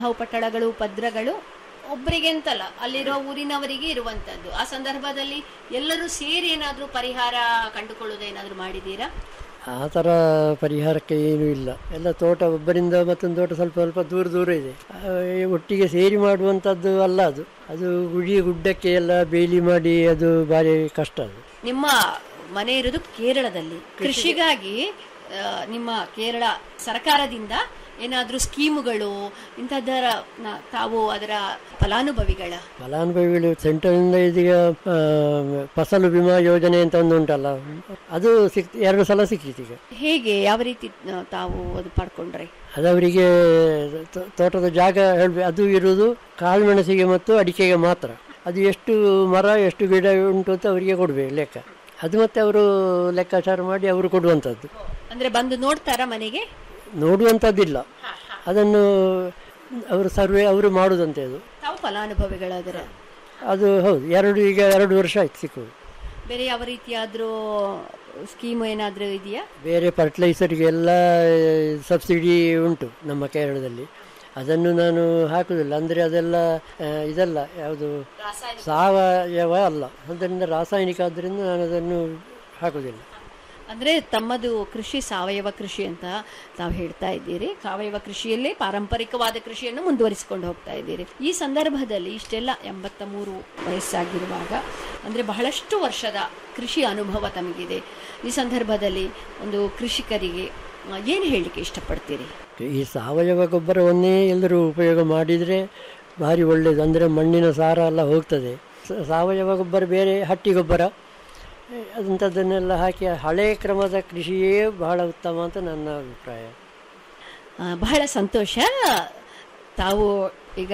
ಪಟ್ಟಳಗಳು ಪದ್ರಗಳು ಒಬ್ಬರಿಗೆ ಅಂತಲ್ಲ, ಅಲ್ಲಿರೋ ಊರಿನವರಿಗೆ ಇರುವಂತದ್ದು. ಆ ಸಂದರ್ಭದಲ್ಲಿ ಎಲ್ಲರೂ ಸೇರಿ ಏನಾದರೂ ಪರಿಹಾರ ಕಂಡುಕೊಳ್ಳೋದೇನಾದರೂ ಮಾಡಿದ್ದೀರಾ? ಆ ಥರ ಪರಿಹಾರಕ್ಕೆ ಏನೂ ಇಲ್ಲ. ಎಲ್ಲ ತೋಟ ಒಬ್ಬರಿಂದ ಮತ್ತೊಂದು ತೋಟ ಸ್ವಲ್ಪ ಸ್ವಲ್ಪ ದೂರ ದೂರ ಇದೆ. ಒಟ್ಟಿಗೆ ಸೇರಿ ಮಾಡುವಂಥದ್ದು ಅಲ್ಲ ಅದು. ಅದು ಗುಡ್ಡಕ್ಕೆ ಎಲ್ಲ ಬೇಲಿ ಮಾಡಿ ಅದು ಭಾರಿ ಕಷ್ಟ. ಅದು ನಿಮ್ಮ ಮನೆ ಇರೋದು ಕೇರಳದಲ್ಲಿ. ಕೃಷಿಗಾಗಿ ನಿಮ್ಮ ಕೇರಳ ಸರ್ಕಾರದಿಂದ ಏನಾದರೂ ಸ್ಕೀಮುಗಳು ಇಂಥದ್ದರ ತಾವು ಅದರ ಫಲಾನುಭವಿಗಳು ಸೆಂಟ್ರಲಿಂದ ಇದೀಗ ಫಸಲು ವಿಮಾ ಯೋಜನೆ ಅಂತ ಒಂದು ಉಂಟಲ್ಲ, ಅದು 2 ಸಲ ಸಿಕ್ಕಿತ್ತು. ಈಗ ಹೇಗೆ ಯಾವ ರೀತಿ ತಾವು ಅದು ಪಡ್ಕೊಂಡ್ರೆ? ಅದವರಿಗೆ ತೋಟದ ಜಾಗ ಹೇಳ್ಬೇಕು, ಅದು ಇರುವುದು ಕಾಳುಮೆಣಸಿಗೆ ಮತ್ತು ಅಡಿಕೆಗೆ ಮಾತ್ರ. ಅದು ಎಷ್ಟು ಮರ ಎಷ್ಟು ಗಿಡ ಉಂಟು ಅಂತ ಅವರಿಗೆ ಕೊಡಬೇಕು ಲೆಕ್ಕ. ಅದು ಮತ್ತೆ ಅವರು ಲೆಕ್ಕಾಚಾರ ಮಾಡಿ ಅವರು ಕೊಡುವಂಥದ್ದು. ಅಂದರೆ ಬಂದು ನೋಡ್ತಾರಾ ಮನೆಗೆ? ನೋಡುವಂಥದ್ದಿಲ್ಲ, ಅದನ್ನು ಅವರು ಸರ್ವೆ ಅವರು ಮಾಡುದಂತೆ. ಅದು ತಾವು ಫಲಾನುಭವಿಗಳಾದರೆ ಅದು ಹೌದು. ಈಗ 2 ವರ್ಷ ಆಯ್ತು ಸಿಕ್ಕುವುದು. ಬೇರೆ ಯಾವ ರೀತಿಯಾದರೂ ಸ್ಕೀಮ್ ಏನಾದರೂ ಇದೆಯಾ? ಬೇರೆ ಫರ್ಟಿಲೈಸರ್ಗೆ ಎಲ್ಲ ಸಬ್ಸಿಡಿ ಉಂಟು ನಮ್ಮ ಕೇರಳದಲ್ಲಿ. ಅದನ್ನು ನಾನು ಹಾಕುವುದಿಲ್ಲ. ಅಂದರೆ ಅದೆಲ್ಲ ಇದಲ್ಲ, ಯಾವುದು ಸಾವಯವ ಅಲ್ಲ, ಅದರಿಂದ ರಾಸಾಯನಿಕ. ಆದ್ದರಿಂದ ನಾನು ಅದನ್ನು ಹಾಕುವುದಿಲ್ಲ. ಅಂದರೆ ತಮ್ಮದು ಕೃಷಿ ಸಾವಯವ ಕೃಷಿ ಅಂತ ತಾವು ಹೇಳ್ತಾ ಇದ್ದೀರಿ. ಸಾವಯವ ಕೃಷಿಯಲ್ಲೇ ಪಾರಂಪರಿಕವಾದ ಕೃಷಿಯನ್ನು ಮುಂದುವರಿಸಿಕೊಂಡು ಹೋಗ್ತಾ ಇದ್ದೀರಿ. ಈ ಸಂದರ್ಭದಲ್ಲಿ ಇಷ್ಟೆಲ್ಲ 83 ವಯಸ್ಸಾಗಿರುವಾಗ, ಅಂದರೆ ಬಹಳಷ್ಟು ವರ್ಷದ ಕೃಷಿ ಅನುಭವ ತಮಗಿದೆ. ಈ ಸಂದರ್ಭದಲ್ಲಿ ಒಂದು ಕೃಷಿಕರಿಗೆ ಏನು ಹೇಳಲಿಕ್ಕೆ ಇಷ್ಟಪಡ್ತೀರಿ? ಈ ಸಾವಯವ ಗೊಬ್ಬರವನ್ನೇ ಎಲ್ಲರೂ ಉಪಯೋಗ ಮಾಡಿದರೆ ಭಾರಿ ಒಳ್ಳೆಯದು. ಅಂದರೆ ಮಣ್ಣಿನ ಸಾರ ಎಲ್ಲ ಹೋಗ್ತದೆ. ಸಾವಯವ ಗೊಬ್ಬರ ಬೇರೆ, ಹಟ್ಟಿ ಗೊಬ್ಬರ ಅಂಥದ್ದನ್ನೆಲ್ಲ ಹಾಕಿ ಹಳೆಯ ಕ್ರಮದ ಕೃಷಿಯೇ ಬಹಳ ಉತ್ತಮ ಅಂತ ನನ್ನ ಅಭಿಪ್ರಾಯ. ಬಹಳ ಸಂತೋಷ. ತಾವು ಈಗ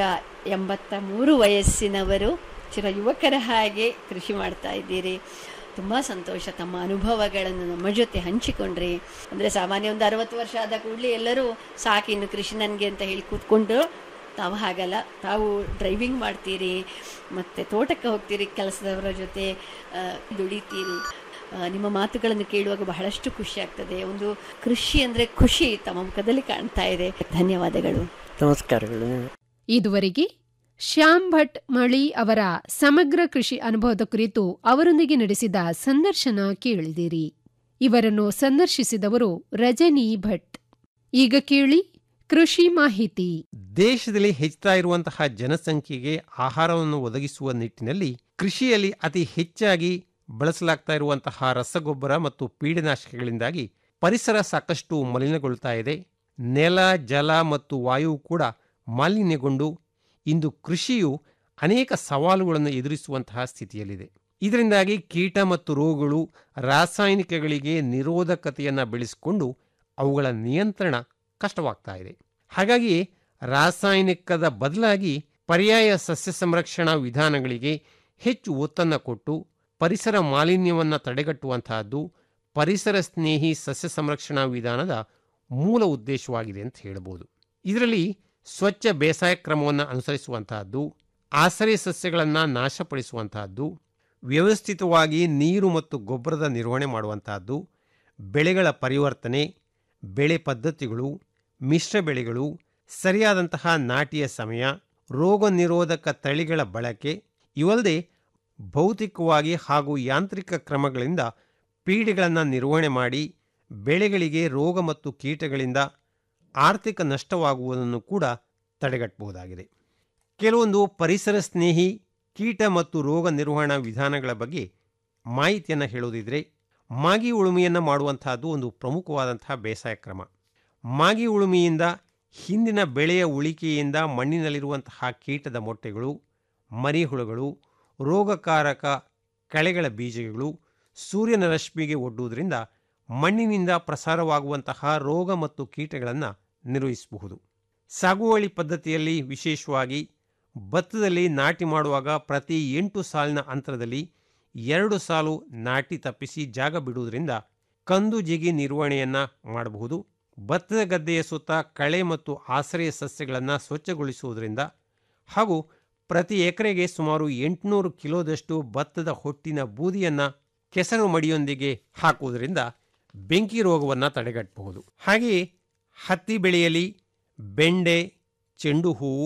83 ವಯಸ್ಸಿನವರು, ಚಿರ ಯುವಕರ ಹಾಗೆ ಕೃಷಿ ಮಾಡ್ತಾ ಇದ್ದೀರಿ. ತುಂಬ ಸಂತೋಷ. ತಮ್ಮ ಅನುಭವಗಳನ್ನು ನಮ್ಮ ಜೊತೆ ಹಂಚಿಕೊಂಡ್ರಿ. ಅಂದರೆ ಸಾಮಾನ್ಯ ಒಂದು 60 ವರ್ಷ ಆದ ಕೂಡಲೇ ಎಲ್ಲರೂ ಸಾಕಿನ್ನು ಕೃಷಿ ನನಗೆ ಅಂತ ಹೇಳಿ ಕೂತ್ಕೊಂಡು, ತಾವು ಹಾಗಲ್ಲ. ತಾವು ಡ್ರೈವಿಂಗ್ ಮಾಡ್ತೀರಿ, ಮತ್ತು ತೋಟಕ್ಕೆ ಹೋಗ್ತೀರಿ, ಕೆಲಸದವರ ಜೊತೆ ದುಡಿತೀರಿ. ನಿಮ್ಮ ಮಾತುಗಳನ್ನು ಕೇಳುವಾಗ ಬಹಳಷ್ಟು ಖುಷಿ ಆಗ್ತದೆ. ಒಂದು ಕೃಷಿ ಅಂದರೆ ಖುಷಿ ತಮ್ಮ ಮುಖದಲ್ಲಿ ಕಾಣ್ತಾ ಇದೆ. ಧನ್ಯವಾದಗಳು. ನಮಸ್ಕಾರಗಳು. ಇದುವರೆಗೆ ಶ್ಯಾಮ್ ಭಟ್ ಮಳಿ ಅವರ ಸಮಗ್ರ ಕೃಷಿ ಅನುಭವದ ಕುರಿತು ಅವರೊಂದಿಗೆ ನಡೆಸಿದ ಸಂದರ್ಶನ ಕೇಳಿದಿರಿ. ಇವರನ್ನು ಸಂದರ್ಶಿಸಿದವರು ರಜನಿ ಭಟ್. ಈಗ ಕೇಳಿ ಕೃಷಿ ಮಾಹಿತಿ. ದೇಶದಲ್ಲಿ ಹೆಚ್ಚುತ್ತಾ ಇರುವಂತಹ ಜನಸಂಖ್ಯೆಗೆ ಆಹಾರವನ್ನು ಒದಗಿಸುವ ನಿಟ್ಟಿನಲ್ಲಿ ಕೃಷಿಯಲ್ಲಿ ಅತಿ ಹೆಚ್ಚಾಗಿ ಬಳಸಲಾಗ್ತಾ ಇರುವಂತಹ ರಸಗೊಬ್ಬರ ಮತ್ತು ಪೀಡನಾಶಕಗಳಿಂದಾಗಿ ಪರಿಸರ ಸಾಕಷ್ಟು ಮಲಿನಗೊಳ್ತಾ ಇದೆ. ನೆಲ, ಜಲ ಮತ್ತು ವಾಯು ಕೂಡ ಮಾಲಿನ್ಯಗೊಂಡು ಇಂದು ಕೃಷಿಯು ಅನೇಕ ಸವಾಲುಗಳನ್ನು ಎದುರಿಸುವಂತಹ ಸ್ಥಿತಿಯಲ್ಲಿದೆ. ಇದರಿಂದಾಗಿ ಕೀಟ ಮತ್ತು ರೋಗಗಳು ರಾಸಾಯನಿಕಗಳಿಗೆ ನಿರೋಧಕತೆಯನ್ನು ಬೆಳೆಸಿಕೊಂಡು ಅವುಗಳ ನಿಯಂತ್ರಣ ಕಷ್ಟವಾಗ್ತಾ ಇದೆ. ಹಾಗಾಗಿ ರಾಸಾಯನಿಕದ ಬದಲಾಗಿ ಪರ್ಯಾಯ ಸಸ್ಯ ಸಂರಕ್ಷಣಾ ವಿಧಾನಗಳಿಗೆ ಹೆಚ್ಚು ಒತ್ತನ್ನು ಕೊಟ್ಟು ಪರಿಸರ ಮಾಲಿನ್ಯವನ್ನು ತಡೆಗಟ್ಟುವಂತಹದ್ದು ಪರಿಸರ ಸ್ನೇಹಿ ಸಸ್ಯ ಸಂರಕ್ಷಣಾ ವಿಧಾನದ ಮೂಲ ಉದ್ದೇಶವಾಗಿದೆ ಅಂತ ಹೇಳಬಹುದು. ಇದರಲ್ಲಿ ಸ್ವಚ್ಛ ಬೇಸಾಯ ಕ್ರಮವನ್ನು ಅನುಸರಿಸುವಂತಹದ್ದು, ಆಸರೆ ಸಸ್ಯಗಳನ್ನು ನಾಶಪಡಿಸುವಂತಹದ್ದು, ವ್ಯವಸ್ಥಿತವಾಗಿ ನೀರು ಮತ್ತು ಗೊಬ್ಬರದ ನಿರ್ವಹಣೆ ಮಾಡುವಂತಹದ್ದು, ಬೆಳೆಗಳ ಪರಿವರ್ತನೆ, ಬೆಳೆ ಪದ್ಧತಿಗಳು, ಮಿಶ್ರ ಬೆಳೆಗಳು, ಸರಿಯಾದಂತಹ ನಾಟಿಯ ಸಮಯ, ರೋಗ ನಿರೋಧಕ ತಳಿಗಳ ಬಳಕೆ, ಇವಲ್ಲದೆ ಭೌತಿಕವಾಗಿ ಹಾಗೂ ಯಾಂತ್ರಿಕ ಕ್ರಮಗಳಿಂದ ಪೀಡೆಗಳನ್ನು ನಿರ್ವಹಣೆ ಮಾಡಿ ಬೆಳೆಗಳಿಗೆ ರೋಗ ಮತ್ತು ಕೀಟಗಳಿಂದ ಆರ್ಥಿಕ ನಷ್ಟವಾಗುವುದನ್ನು ಕೂಡ ತಡೆಗಟ್ಟಬಹುದಾಗಿದೆ. ಕೆಲವೊಂದು ಪರಿಸರ ಸ್ನೇಹಿ ಕೀಟ ಮತ್ತು ರೋಗ ನಿರ್ವಹಣಾ ವಿಧಾನಗಳ ಬಗ್ಗೆ ಮಾಹಿತಿಯನ್ನು ಹೇಳೋದಿದ್ರೆ, ಮಾಗಿ ಉಳುಮೆಯನ್ನು ಮಾಡುವಂತಹದ್ದು ಒಂದು ಪ್ರಮುಖವಾದಂತಹ ಬೇಸಾಯ ಕ್ರಮ. ಮಾಗಿ ಉಳುಮೆಯಿಂದ ಹಿಂದಿನ ಬೆಳೆಯ ಉಳಿಕೆಯಿಂದ ಮಣ್ಣಿನಲ್ಲಿರುವಂತಹ ಕೀಟದ ಮೊಟ್ಟೆಗಳು, ಮರಿಹುಳುಗಳು, ರೋಗಕಾರಕ ಕಳೆಗಳ ಬೀಜಗಳು ಸೂರ್ಯನ ರಶ್ಮಿಗೆ ಒಡ್ಡುವುದರಿಂದ ಮಣ್ಣಿನಿಂದ ಪ್ರಸಾರವಾಗುವಂತಹ ರೋಗ ಮತ್ತು ಕೀಟಗಳನ್ನು ನಿರ್ವಹಿಸಬಹುದು. ಸಾಗುವಳಿ ಪದ್ಧತಿಯಲ್ಲಿ ವಿಶೇಷವಾಗಿ ಭತ್ತದಲ್ಲಿ ನಾಟಿ ಮಾಡುವಾಗ ಪ್ರತಿ 8 ಸಾಲಿನ ಅಂತರದಲ್ಲಿ 2 ಸಾಲು ನಾಟಿ ತಪ್ಪಿಸಿ ಜಾಗ ಬಿಡುವುದರಿಂದ ಕಂದು ಜಿಗಿ ನಿರ್ವಹಣೆಯನ್ನು ಮಾಡಬಹುದು. ಭತ್ತದ ಗದ್ದೆಯ ಸುತ್ತ ಕಳೆ ಮತ್ತು ಆಶ್ರಯ ಸಸ್ಯಗಳನ್ನು ಸ್ವಚ್ಛಗೊಳಿಸುವುದರಿಂದ ಹಾಗೂ ಪ್ರತಿ ಎಕರೆಗೆ ಸುಮಾರು 800 ಕಿಲೋದಷ್ಟು ಭತ್ತದ ಹೊಟ್ಟಿನ ಬೂದಿಯನ್ನು ಕೆಸರು ಮಡಿಯೊಂದಿಗೆ ಹಾಕುವುದರಿಂದ ಬೆಂಕಿ ರೋಗವನ್ನು ತಡೆಗಟ್ಟಬಹುದು. ಹಾಗೆಯೇ ಹತ್ತಿ ಬೆಳೆಯಲ್ಲಿ ಬೆಂಡೆ, ಚೆಂಡು ಹೂವು